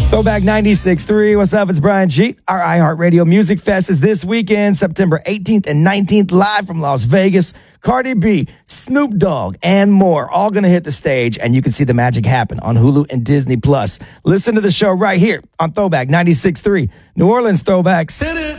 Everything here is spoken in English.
Throwback 96.3. What's up? It's Brian G. Our iHeartRadio Music Fest is this weekend, September 18th and 19th, live from Las Vegas. Cardi B, Snoop Dogg, and more, all going to hit the stage, and you can see the magic happen on Hulu and Disney+. Listen to the show right here on Throwback 96.3, New Orleans Throwbacks.